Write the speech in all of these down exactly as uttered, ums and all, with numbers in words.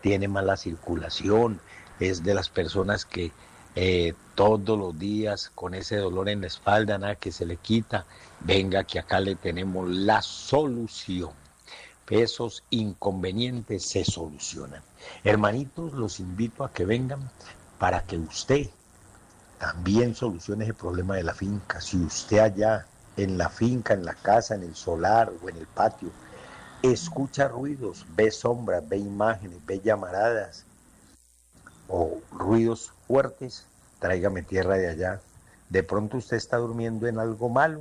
tiene mala circulación, es de las personas que eh, todos los días con ese dolor en la espalda, nada que se le quita, venga que acá le tenemos la solución. Esos inconvenientes se solucionan. Hermanitos, los invito a que vengan para que usted también solucione ese problema de la finca. Si usted allá en la finca, en la casa, en el solar o en el patio, escucha ruidos, ve sombras, ve imágenes, ve llamaradas o ruidos fuertes, tráigame tierra de allá. De pronto usted está durmiendo en algo malo,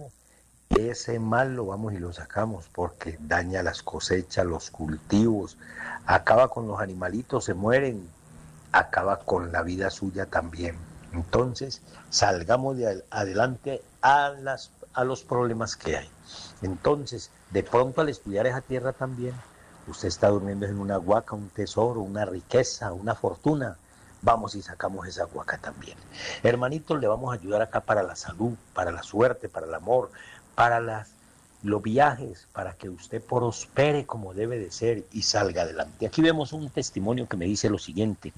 ese mal lo vamos y lo sacamos porque daña las cosechas, los cultivos, acaba con los animalitos, se mueren, acaba con la vida suya también. Entonces, salgamos de adelante a, las, a los problemas que hay. Entonces, de pronto al estudiar esa tierra también, usted está durmiendo en una huaca, un tesoro, una riqueza, una fortuna. Vamos y sacamos esa huaca también. Hermanitos, le vamos a ayudar acá para la salud, para la suerte, para el amor, para las, los viajes, para que usted prospere como debe de ser y salga adelante. Aquí vemos un testimonio que me dice lo siguiente.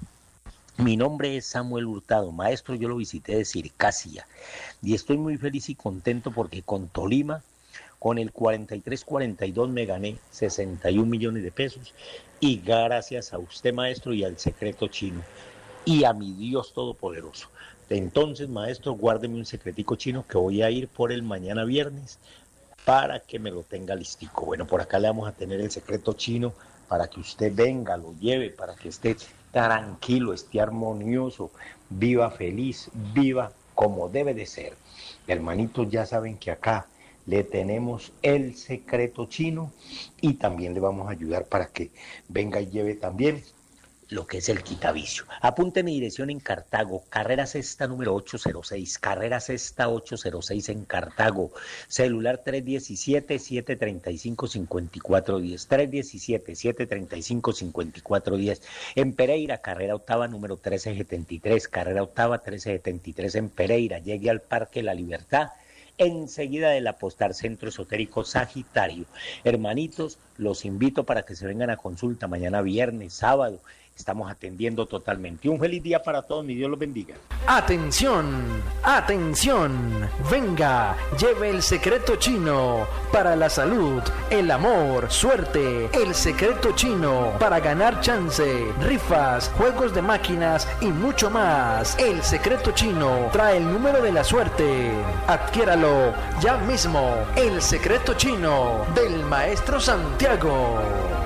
Mi nombre es Samuel Hurtado, maestro, yo lo visité de Circasia y estoy muy feliz y contento porque con Tolima, con el cuarenta y tres cuarenta y dos me gané sesenta y un millones de pesos y gracias a usted, maestro, y al secreto chino y a mi Dios Todopoderoso. Entonces, maestro, guárdeme un secretico chino que voy a ir por el mañana viernes para que me lo tenga listico. Bueno, por acá le vamos a tener el secreto chino para que usted venga, lo lleve, para que esté tranquilo, esté armonioso, viva feliz, viva como debe de ser. Hermanitos, ya saben que acá le tenemos el secreto chino y también le vamos a ayudar para que venga y lleve también lo que es el quitavicio. Apunte mi dirección en Cartago, carrera sexta número ocho cero seis, carrera sexta ocho cero seis en Cartago, celular tres diecisiete, siete treinta y cinco, cincuenta y cuatro diez, tres diecisiete, siete treinta y cinco, cincuenta y cuatro diez. En Pereira, carrera octava número trece setenta y tres, carrera octava trece setenta y tres en Pereira, llegue al Parque La Libertad, enseguida del Apostar Centro Esotérico Sagitario. Hermanitos, los invito para que se vengan a consulta mañana viernes, sábado. Estamos atendiendo totalmente. Un feliz día para todos, mi Dios los bendiga. Atención, atención, venga, lleve el secreto chino para la salud, el amor, suerte, el secreto chino para ganar chance, rifas, juegos de máquinas y mucho más. El secreto chino trae el número de la suerte. Adquiéralo ya mismo. El secreto chino del Maestro Santiago.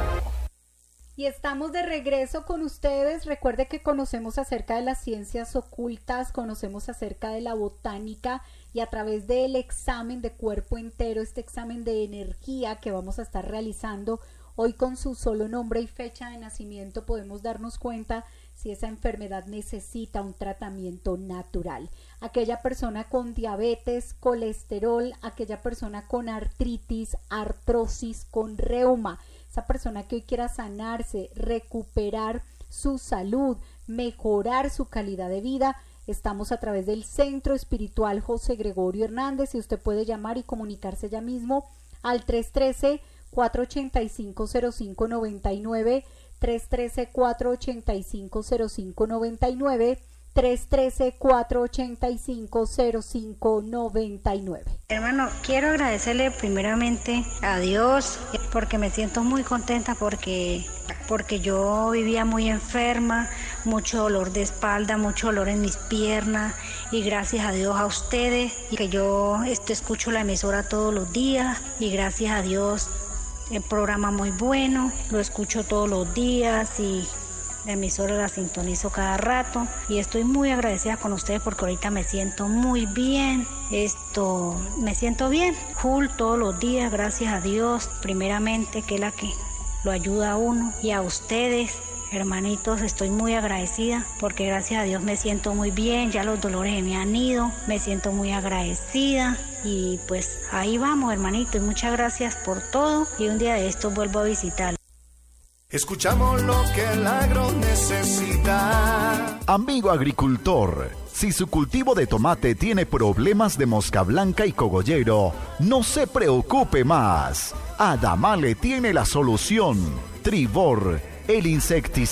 Y estamos de regreso con ustedes. Recuerde que conocemos acerca de las ciencias ocultas, conocemos acerca de la botánica y a través del examen de cuerpo entero, este examen de energía que vamos a estar realizando hoy con su solo nombre y fecha de nacimiento, podemos darnos cuenta si esa enfermedad necesita un tratamiento natural. Aquella persona con diabetes, colesterol, aquella persona con artritis, artrosis, con reuma, esa persona que hoy quiera sanarse, recuperar su salud, mejorar su calidad de vida, estamos a través del Centro Espiritual José Gregorio Hernández y usted puede llamar y comunicarse ya mismo al tres uno tres, cuatro ocho cinco, cero cinco nueve nueve, tres uno tres, cuatro ocho cinco, cero cinco nueve nueve, tres uno tres, cuatro ocho cinco, cero cinco nueve nueve. Hermano, quiero agradecerle primeramente a Dios porque me siento muy contenta porque, porque yo vivía muy enferma, mucho dolor de espalda, mucho dolor en mis piernas y gracias a Dios a ustedes y que yo este, escucho la emisora todos los días y gracias a Dios el programa muy bueno, lo escucho todos los días y la emisora la sintonizo cada rato y estoy muy agradecida con ustedes porque ahorita me siento muy bien, esto, me siento bien, full todos los días, gracias a Dios, primeramente que es la que lo ayuda a uno y a ustedes, hermanitos, estoy muy agradecida porque gracias a Dios me siento muy bien, ya los dolores me han ido, me siento muy agradecida y pues ahí vamos, hermanito, y muchas gracias por todo y un día de esto vuelvo a visitar. Escuchamos lo que el agro necesita. Amigo agricultor, si su cultivo de tomate tiene problemas de mosca blanca y cogollero, no se preocupe más. Adamale tiene la solución. Tribor, el insecticida